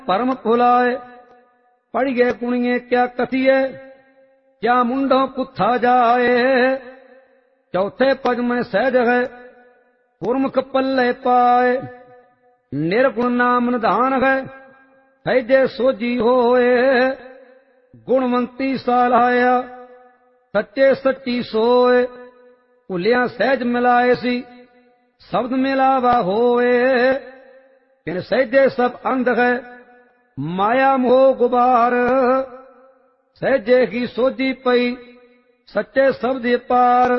परम फुलाए। पढ़िए कुणिए क्या कथिए, क्या मुंडों कुत्था जाए। चौथे पद में सहज है, गुरमुख पल्ले पाए। निर्गुण नाम निधान है, हैजे सोजी होए। गुणवंती सालाया, सच्चे सच्ची सोए। भुलिया सहज मिलाए सी, शब्द मिलावा होए। किन सहजे सब अंध है, माया मोह गुबार। सहजे की सोजी पई, सच्चे शब्द पार।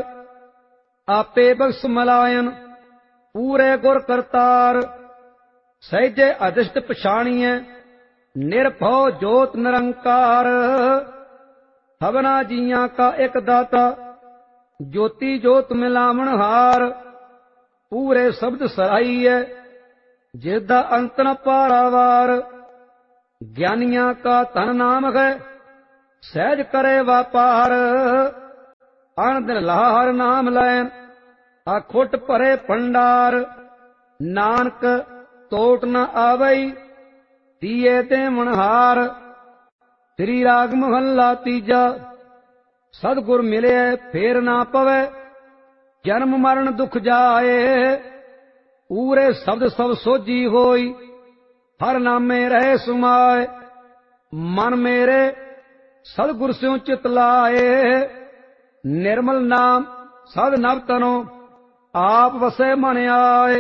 आपे बख्श मलायन, पूरे गुर करतार। सहजे अधिष्ट पछाणिए, निर्भव जोत निरंकार। हवना जिया का एक दाता, ज्योति जोत मिलावण हार। पूरे शब्द सराइए, जिसदा अंत न पारावार। ज्ञानिया का धन नाम है, सहज करे व्यापार। अन दिन लाहर नाम लैन, अखुट भरे भंडार। नानक तोट न आवई, दिए ते मनहार। श्री राग महला तीजा। सदगुर मिले फेर ना पवे, जन्म मरण दुख जाए। पूरे शब्द सब सोजी होई, हर नामे रहे सुमाए। मन मेरे सदगुर स्यों चित लाए। निर्मल नाम सद नव तनो, आप वसे मन आए।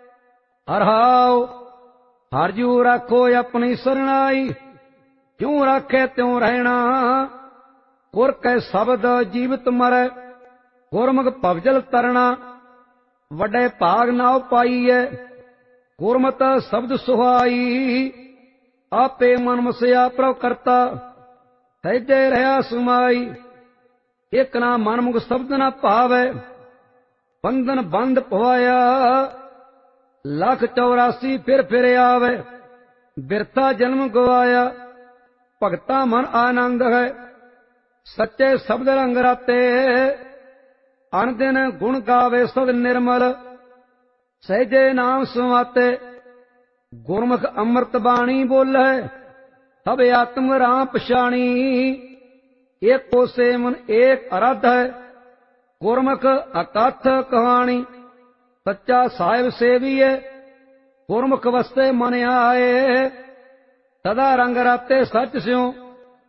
हरहाओ हर जू राखो अपनी सरणाई। क्यों राखे त्यों रहना, गुर कै शब्द जीवित मरै। गुरमुख भवजल तरना, वडे भाग नाव पाईए। गुरमत शब्द सुहाई, आपे मन मसया प्रभ करता। सहजे रहा सुमाई, एक ना मन मुख शब्द न भावै। बंधन बंद पवाया, 184 फिर आवे। बिरथा जन्म गवाया, भगता मन आनंद है। सच्चे शब्द रंग राते, अन दिन गुण गावे सद निर्मल। सहजे नाम सुमाते, गुरमुख अमृत बाणी बोले। सब आत्म राम पछाणी, एक को सेवन एक आराध है। गुरमुख अकथ कहानी, सच्चा साहिब सेविए। गुरमुख वस्ते मन आए, सदा रंग राते सच स्यों।